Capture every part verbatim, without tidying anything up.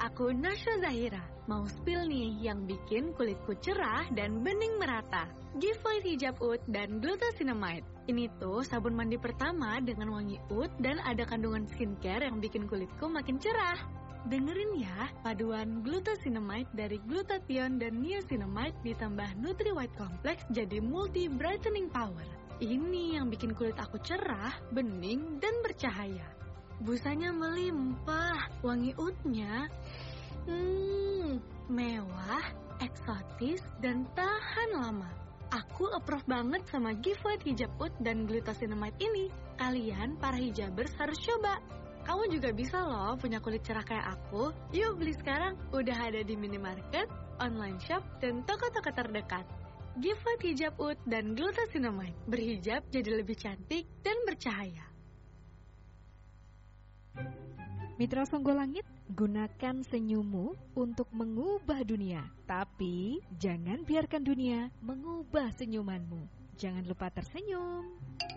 aku Nasya Zahira. Mau spill nih yang bikin kulitku cerah dan bening merata. Giveaway hijab oud dan glucosinamide. Ini tuh sabun mandi pertama dengan wangi oud dan ada kandungan skincare yang bikin kulitku makin cerah. Dengerin ya, paduan glucosinamide dari glutathione dan niacinamide ditambah Nutri White Complex jadi multi brightening power. Ini yang bikin kulit aku cerah, bening, dan bercahaya. Busanya melimpah, wangi oudnya hmm, mewah, eksotis, dan tahan lama. Aku approve banget sama giveaway hijab oud dan glucosinamide ini. Kalian para hijabers harus coba. Kamu juga bisa loh punya kulit cerah kayak aku. Yuk beli sekarang, udah ada di minimarket, online shop, dan toko-toko terdekat. Giveaway hijab oud dan glucosinamide. Berhijab jadi lebih cantik dan bercahaya. Mitra Songgolangit, gunakan senyummu untuk mengubah dunia. Tapi jangan biarkan dunia mengubah senyumanmu. Jangan lupa tersenyum.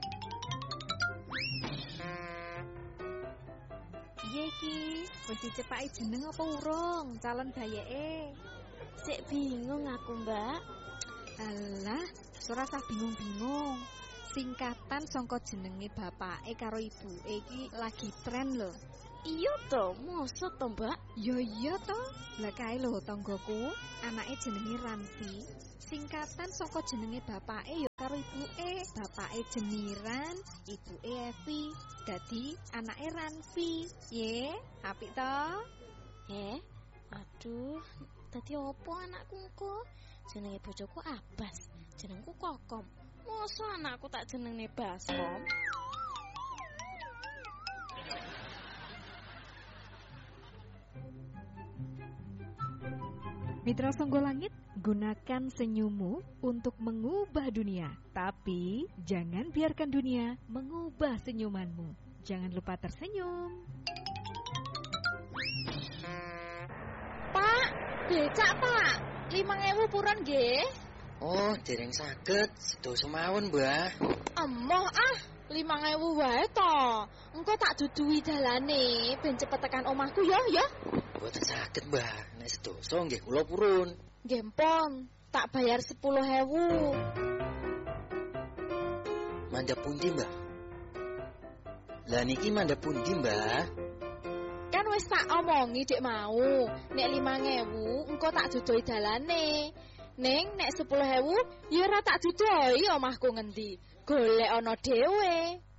Piye iki? Wis dicepaki jeneng apa urung? Calon bayeke. Sik bingung aku, Mbak. Alah, ora usah bingung-bingung. Singkatan saka jenenge bapake karo ibuke iki lagi tren lho. Iya to, mosok to, Mbak? Yo iya to. Lah kae lho tanggoku, anake jenenge Ranfi. Singkatan saka jenenge bapake yo karo ibuke. Bapake Jeniran, ibuke Evi. Dadi anake Ranfi. Ye, apik to? Eh, aduh, dadi opo anakku engko? Jenenge bojoku Abbas, jenengku Kokom. Mosok anakku tak jenenge Baskom? Mitra Songgolangit, gunakan senyummu untuk mengubah dunia. Tapi jangan biarkan dunia mengubah senyumanmu. Jangan lupa tersenyum. Pak, becak Pak, lima ewu purun nggih. Oh, dereng saged, sedoso mawon, Mbah. Emoh ah, lima ewu wae to. Engko tak duduhi dalane ben cepet tekan omahku ya, ya. Mboten saged, Mbah. Nek sedoso nggih kula purun. Nggih pon, tak bayar sepuluh ewu. Mandhap pundi, Mbah? Lah niki mandhap pundi, Mbah? Kan wis tak omongi dek mau, nek lima ewu engko tak duduhi dalane. Ning nek sepuluh ewu ya ora tak duduhi omahku ngendi. Golek ana dhewe.